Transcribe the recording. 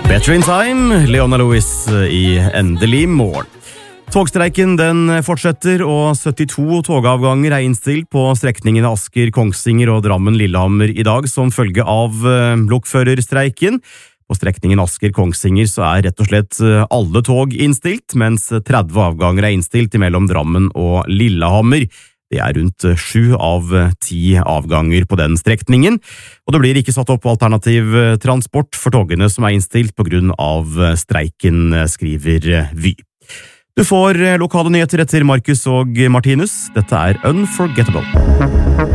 Better in time, Leona Lewis i Endelig morgen. Togstreiken den fortsetter, og 72 togavganger innstilt på strekningene Asker, Kongsvinger og Drammen-Lillehammer i dag som følge av lokførerstreiken. På strekningen Asker-Kongsvinger så rett og slett alle tog innstilt, mens 30 avganger innstilt mellom Drammen og Lillehammer. Det rundt 7 av 10 avganger på den strekningen, og det blir ikke satt opp alternativ transport for togene som innstilt på grunn av streiken, skriver Vy. Du får lokale nyheter etter Markus og Martinus. Dette Unforgettable.